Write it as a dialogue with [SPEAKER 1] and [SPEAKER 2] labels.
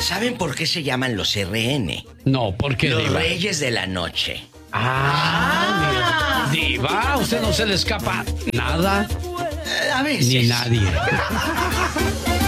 [SPEAKER 1] ¿Saben por qué se llaman los RN?
[SPEAKER 2] No, ¿por qué,
[SPEAKER 1] Los
[SPEAKER 2] Diva?
[SPEAKER 1] Reyes de la Noche.
[SPEAKER 2] Ah, Diva, a usted no se le escapa nada.
[SPEAKER 1] A veces.
[SPEAKER 2] Ni nadie.